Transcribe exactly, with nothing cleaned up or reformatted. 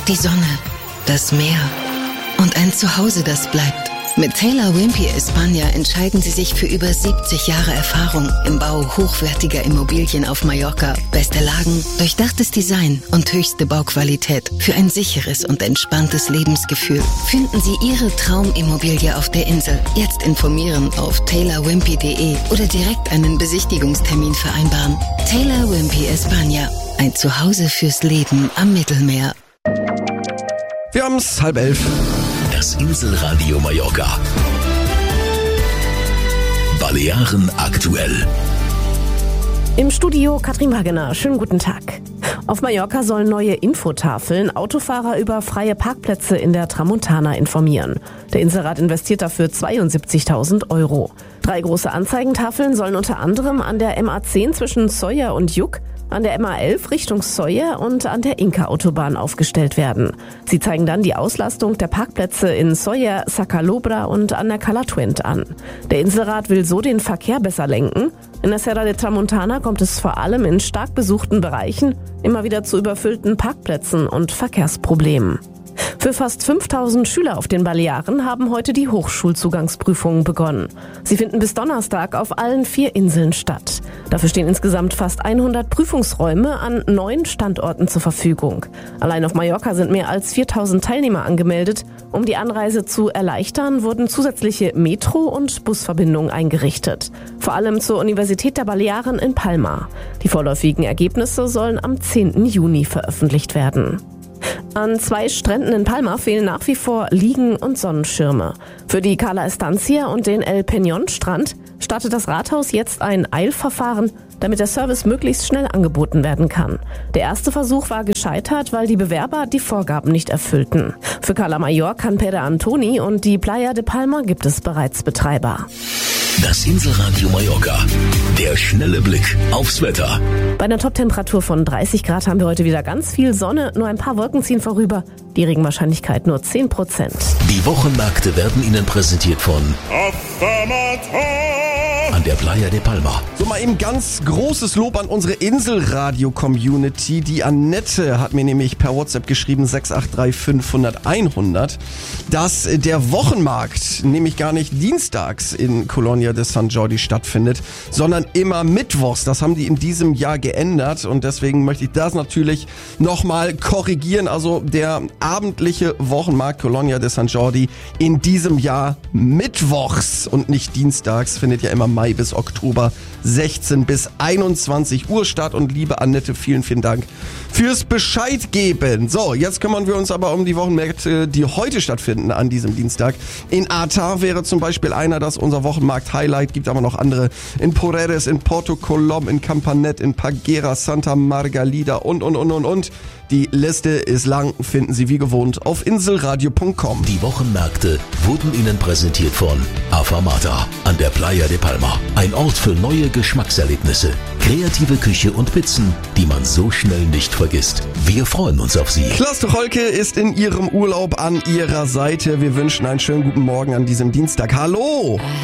Die Sonne, das Meer und ein Zuhause, das bleibt. Mit Taylor Wimpey España entscheiden Sie sich für über siebzig Jahre Erfahrung im Bau hochwertiger Immobilien auf Mallorca. Beste Lagen, durchdachtes Design und höchste Bauqualität für ein sicheres und entspanntes Lebensgefühl. Finden Sie Ihre Traumimmobilie auf der Insel. Jetzt informieren auf taylor wimpey punkt de oder direkt einen Besichtigungstermin vereinbaren. Taylor Wimpey España, ein Zuhause fürs Leben am Mittelmeer. Wir haben's halb elf. Das Inselradio Mallorca. Balearen aktuell. Im Studio Katrin Wagener. Schönen guten Tag. Auf Mallorca sollen neue Infotafeln Autofahrer über freie Parkplätze in der Tramontana informieren. Der Inselrat investiert dafür zweiundsiebzigtausend Euro. Drei große Anzeigentafeln sollen unter anderem an der M A zehn zwischen Sóller und Lluc, an der M A elf Richtung Sóller und an der Inca-Autobahn aufgestellt werden. Sie zeigen dann die Auslastung der Parkplätze in Sóller, Sa Calobra und an der Cala Twent an. Der Inselrat will so den Verkehr besser lenken. In der Serra de Tramontana kommt es vor allem in stark besuchten Bereichen immer wieder zu überfüllten Parkplätzen und Verkehrsproblemen. Für fast fünftausend Schüler auf den Balearen haben heute die Hochschulzugangsprüfungen begonnen. Sie finden bis Donnerstag auf allen vier Inseln statt. Dafür stehen insgesamt fast hundert Prüfungsräume an neun Standorten zur Verfügung. Allein auf Mallorca sind mehr als viertausend Teilnehmer angemeldet. Um die Anreise zu erleichtern, wurden zusätzliche Metro- und Busverbindungen eingerichtet. Vor allem zur Universität der Balearen in Palma. Die vorläufigen Ergebnisse sollen am zehnten Juni veröffentlicht werden. An zwei Stränden in Palma fehlen nach wie vor Liegen und Sonnenschirme. Für die Cala Estancia und den El Peñón Strand startet das Rathaus jetzt ein Eilverfahren, damit der Service möglichst schnell angeboten werden kann. Der erste Versuch war gescheitert, weil die Bewerber die Vorgaben nicht erfüllten. Für Cala Mayor, Can Pere Antoni und die Playa de Palma gibt es bereits Betreiber. Das Inselradio Mallorca. Der schnelle Blick aufs Wetter. Bei einer Toptemperatur von dreißig Grad haben wir heute wieder ganz viel Sonne. Nur ein paar Wolken ziehen vorüber. Die Regenwahrscheinlichkeit nur zehn Prozent. Die Wochenmärkte werden Ihnen präsentiert von an der Playa de Palma. So, mal eben ganz großes Lob an unsere Inselradio-Community. Die Annette hat mir nämlich per WhatsApp geschrieben, sechs acht drei fünfhundert einhundert, dass der Wochenmarkt nämlich gar nicht dienstags in Colonia de San Jordi stattfindet, sondern immer mittwochs. Das haben die in diesem Jahr geändert und deswegen möchte ich das natürlich nochmal korrigieren. Also der abendliche Wochenmarkt Colonia de San Jordi in diesem Jahr mittwochs und nicht dienstags, findet ja immer Mai bis Oktober sechzehn bis einundzwanzig Uhr statt. Und liebe Annette, vielen, vielen Dank fürs Bescheid geben. So, jetzt kümmern wir uns aber um die Wochenmärkte, die heute stattfinden an diesem Dienstag. In Arta wäre zum Beispiel einer, das unser Wochenmarkt-Highlight, gibt aber noch andere in Poreres, in Porto Colom, in Campanet, in Paguera, Santa Margalida und, und, und, und, und. Die Liste ist lang, finden Sie wie gewohnt auf inselradio punkt com. Die Wochenmärkte wurden Ihnen präsentiert von Afamata an der Playa de Palma. Ein Ort für neue Geschmackserlebnisse. Kreative Küche und Pizzen, die man so schnell nicht vergisst. Wir freuen uns auf Sie. Klaas Tucholke ist in ihrem Urlaub an Ihrer Seite. Wir wünschen einen schönen guten Morgen an diesem Dienstag. Hallo!